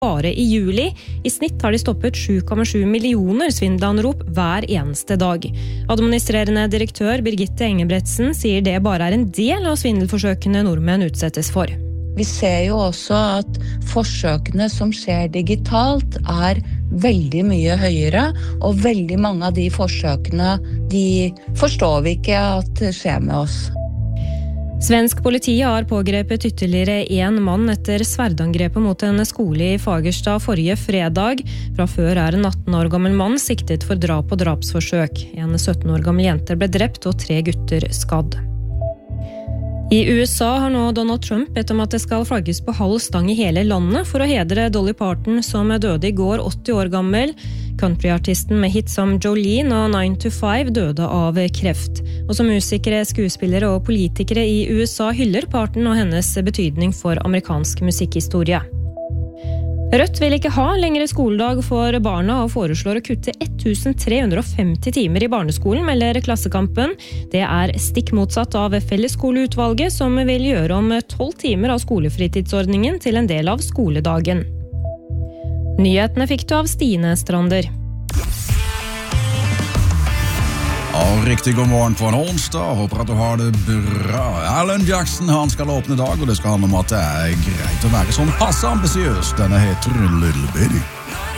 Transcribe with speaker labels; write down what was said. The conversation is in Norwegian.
Speaker 1: bare i juli. I snitt har de stoppet 7,7 millioner svindelanrop hver eneste dag. Administrerende direktør Birgitte Engebretsen sier det bare en del av svindelforsøkene nordmenn utsettes for.
Speaker 2: Vi ser jo også at forsøkene som skjer digitalt veldig mye høyere, og veldig mange av de forsøkene, de forstår vi ikke at skjer med oss.
Speaker 1: Svensk politi har pågrepet ytterligere en mann etter sverdangrepet mot en skole i Fagerstad forrige fredag. Fra før en 18 år gammel mann siktet for drap og drapsforsøk. En 17 år gammel jente ble drept og 3 gutter skadd. I USA har nå Donald Trump bedt om at det skal flagges på halv stang i hele landet for å hedre Dolly Parton som døde i går 80 år gammel. Countryartisten med hits som Jolene og 9 to 5 døde av kreft. Også musikere, skuespillere og politikere i USA hyller Parton og hennes betydning for amerikansk musikkhistorie. Rødt vil ikke ha lengre skoledag for barna og foreslår å kutte 1350 timer i barneskolen, melder Klassekampen. Det stikk motsatt av Fellesskoleutvalget, som vil gjøre om 12 timer av skolefritidsordningen til en del av skoledagen. Nyhetene fikk du av Stine Strander.
Speaker 3: Riktig god morgen på en onsdag. Håper at du har det bra. Alan Jackson, han skal åpne dag, og det skal handle om at det greit å være sånn passe ambisiøs. Denne heter Little Bitty.